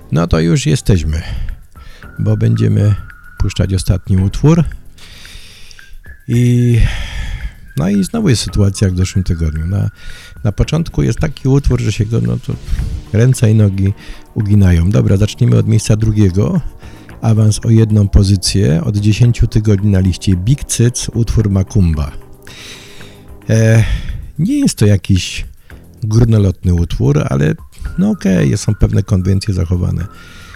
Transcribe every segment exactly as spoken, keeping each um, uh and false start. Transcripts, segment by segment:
No to już jesteśmy, bo będziemy puszczać ostatni utwór. I no i znowu jest sytuacja jak w zeszłym tygodniu. Na, na początku jest taki utwór, że się go, no to ręce i nogi uginają. Dobra, zacznijmy od miejsca drugiego. Awans o jedną pozycję od dziesięciu tygodni na liście Big Cyc, utwór Makumba. E, nie jest to jakiś górnolotny utwór, ale no okej, okay, są pewne konwencje zachowane.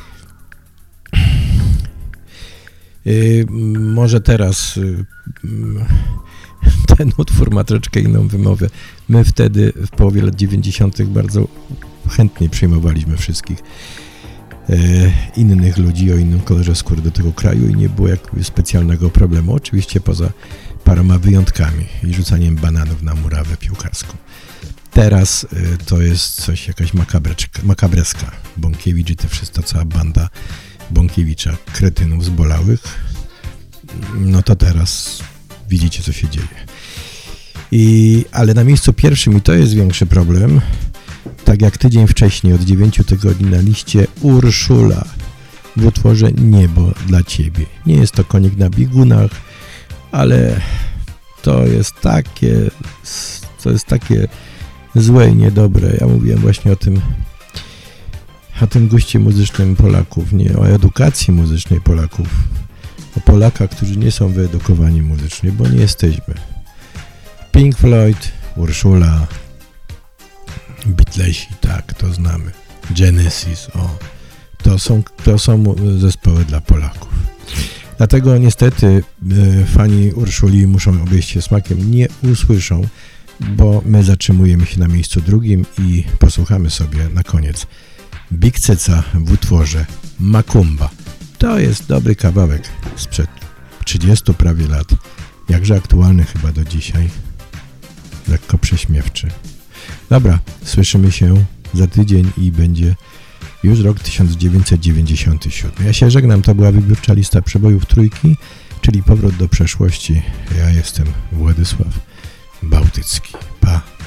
E, może teraz e, ten utwór ma troszeczkę inną wymowę. My wtedy w połowie lat dziewięćdziesiątych bardzo chętnie przyjmowaliśmy wszystkich innych ludzi o innym kolorze skóry do tego kraju i nie było jakiegoś specjalnego problemu, oczywiście poza paroma wyjątkami i rzucaniem bananów na murawę piłkarską. Teraz to jest coś, jakaś makabreska. Bąkiewicz i te wszystko, cała banda Bąkiewicza, kretynów zbolałych, no to teraz widzicie, co się dzieje. I, ale na miejscu pierwszym, i to jest większy problem, tak jak tydzień wcześniej, od dziewięciu tygodni na liście Urszula w utworze Niebo dla Ciebie. Nie jest to konik na biegunach, ale to jest takie, to jest takie złe i niedobre. Ja mówiłem właśnie o tym, o tym guście muzycznym Polaków, nie o edukacji muzycznej Polaków, o Polakach, którzy nie są wyedukowani muzycznie, bo nie jesteśmy. Pink Floyd, Urszula, Beatlesi, tak, to znamy. Genesis, o, to są, to są zespoły dla Polaków. Dlatego niestety e, fani Urszuli muszą obejść się smakiem, nie usłyszą, bo my zatrzymujemy się na miejscu drugim i posłuchamy sobie na koniec Big Cyca w utworze Makumba. To jest dobry kawałek sprzed trzydziestu prawie lat, jakże aktualny chyba do dzisiaj, lekko prześmiewczy. Dobra, słyszymy się za tydzień i będzie już rok tysiąc dziewięćset dziewięćdziesiąty siódmy. Ja się żegnam, to była wybiórcza lista przebojów trójki, czyli powrót do przeszłości. Ja jestem Władysław Bałtycki. Pa!